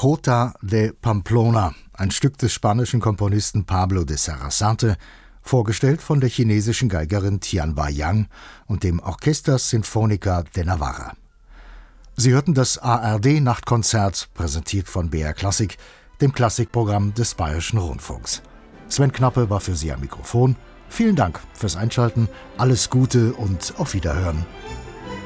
Jota de Pamplona, ein Stück des spanischen Komponisten Pablo de Sarasate, vorgestellt von der chinesischen Geigerin Tianba Yang und dem Orquesta Sinfónica de Navarra. Sie hörten das ARD-Nachtkonzert, präsentiert von BR Klassik, dem Klassikprogramm des Bayerischen Rundfunks. Sven Knappe war für Sie am Mikrofon. Vielen Dank fürs Einschalten, alles Gute und auf Wiederhören.